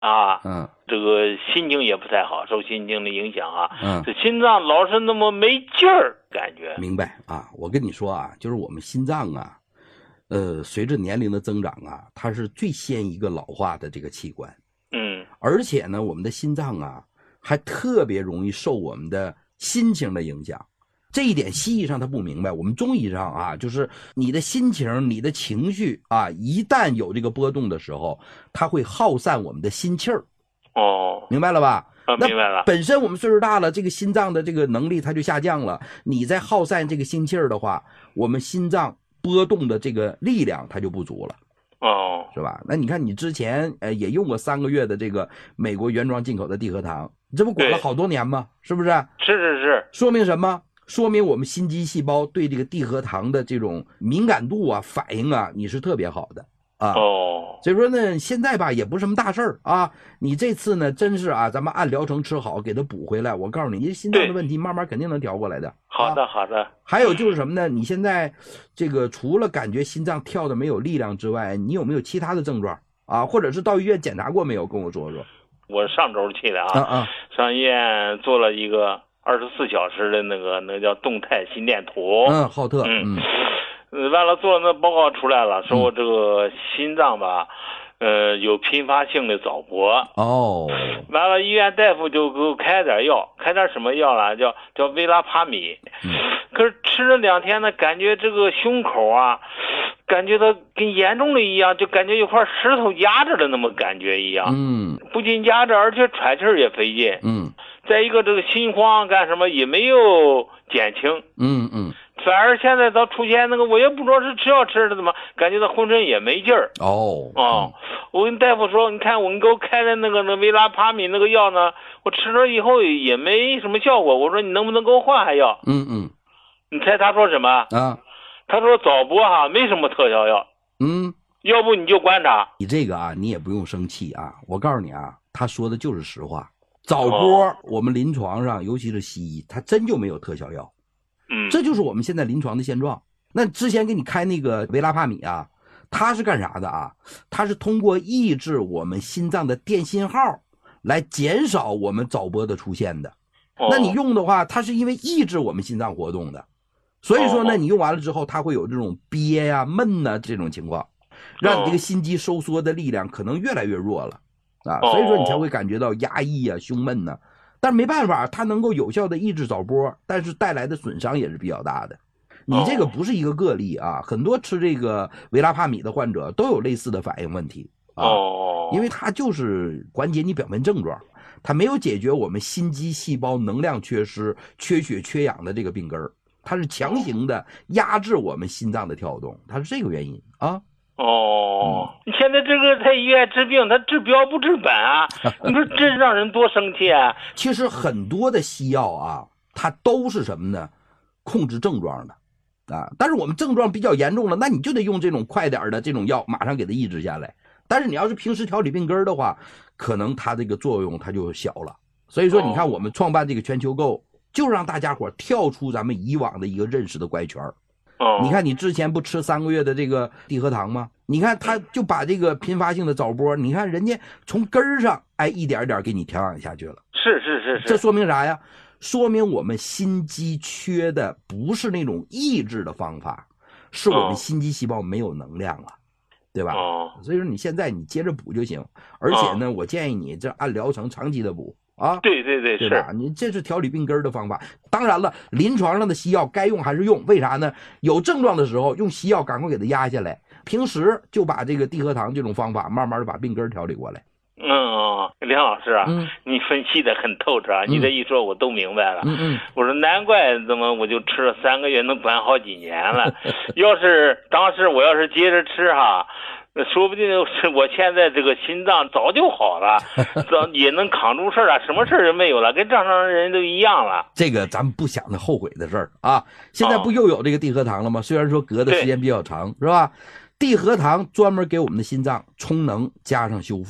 啊， 这个心情也不太好，受心情的影响啊，这心脏老是那么没劲儿，感觉。 明白啊？我跟你说啊，就是我们心脏啊，随着年龄的增长啊，它是最先一个老化的这个器官。而且呢，我们的心脏啊，还特别容易受我们的心情的影响。这一点西医上他不明白，我们中医上啊，就是你的心情、你的情绪啊，一旦有这个波动的时候，它会耗散我们的心气儿。明白了吧？ 明白了。 本身我们岁数大了，这个心脏的这个能力它就下降了，你再耗散这个心气儿的话，我们心脏波动的这个力量它就不足了。是吧？那你看你之前也用过3个月的这个美国原装进口的地核糖，这不管了好多年吗？是不是？ 是。 说明什么？说明我们心肌细胞对这个地核糖的这种敏感度啊、反应啊，你是特别好的啊。所以说呢，现在吧也不是什么大事儿啊。你这次呢，真是啊，咱们按疗程吃好，给它补回来。我告诉你，你心脏的问题慢慢肯定能调过来的。 好的。 还有就是什么呢？你现在这个除了感觉心脏跳的没有力量之外，你有没有其他的症状啊？或者是到医院检查过没有？跟我说说。 我上周去的啊，上医院做了一个24小时的那个叫动态心电图。 浩特。 完了做那报告出来了，说我这个心脏吧，有频发性的早搏。完了医院大夫就给我开点药，开点什么药了？叫维拉帕米。可是吃了2天呢，感觉这个胸口啊，感觉它跟严重的一样，就感觉有块石头压着的那么感觉一样。不仅压着，而且喘气儿也费劲。再一个这个心慌干什么也没有减轻。反而现在倒出现那个，我也不知道是吃药吃的怎么，感觉到浑身也没劲儿。我跟大夫说，你看你给我开的那个维拉帕米那个药呢，我吃了以后也没什么效果。我说你能不能给我换换药？你猜他说什么？他说早搏没什么特效药。要不你就观察。 你这个啊，你也不用生气啊。我告诉你啊，他说的就是实话。早搏我们临床上，尤其是西医，它真就没有特效药。这就是我们现在临床的现状。那之前给你开那个维拉帕米啊，它是干啥的啊？它是通过抑制我们心脏的电信号来减少我们早搏的出现的。那你用的话，它是因为抑制我们心脏活动的，所以说呢，你用完了之后，它会有这种憋呀、闷呐这种情况，让你这个心肌收缩的力量可能越来越弱了啊，所以说你才会感觉到压抑啊、胸闷呐。但是没办法，它能够有效的抑制早搏，但是带来的损伤也是比较大的。你这个不是一个个例啊，很多吃这个维拉帕米的患者都有类似的反应问题啊。因为它就是缓解你表面症状，它没有解决我们心肌细胞能量缺失、缺血缺氧的这个病根儿，它是强行的压制我们心脏的跳动，它是这个原因啊。 你现在这个在医院治病，他治标不治本啊！你说这让人多生气啊！ 其实很多的西药啊，它都是什么呢？控制症状的啊。但是我们症状比较严重了，那你就得用这种快点的这种药，马上给它抑制下来。但是你要是平时调理病根的话，可能它这个作用它就小了。所以说，你看我们创办这个全球购，就让大家伙跳出咱们以往的一个认识的怪圈。你看你之前不吃3个月的这个地核糖吗？你看他就把这个频发性的早搏，你看人家从根儿上一点点给你调养下去了。 是， 这说明啥呀？说明我们心肌缺的不是那种抑制的方法，是我们心肌细胞没有能量了，对吧？所以说你现在你接着补就行。而且呢，我建议你这按疗程长期的补啊。 对吧？你这是调理病根的方法。当然了，临床上的西药该用还是用，为啥呢？有症状的时候用西药赶快给它压下来，平时就把这个地核糖这种方法慢慢的把病根调理过来。 梁老师啊，你分析的很透彻啊，你这一说我都明白了。我说难怪怎么我就吃了3个月能管好几年了。要是当时我要是接着吃说不定是我现在这个心脏早就好了，也能扛住事儿什么事儿也没有了，跟正常人都一样了。 这个咱们不想着后悔的事儿啊。现在不又有这个地核糖了吗？虽然说隔的时间比较长，是吧？地核糖专门给我们的心脏充能加上修复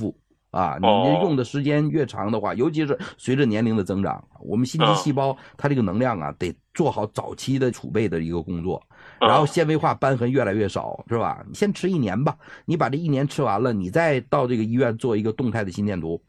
啊，你用的时间越长的话，尤其是随着年龄的增长，我们心肌细胞它这个能量啊，得做好早期的储备的一个工作，然后纤维化瘢痕越来越少，是吧？你先吃1年吧，你把这1年吃完了，你再到这个医院做一个动态的心电图，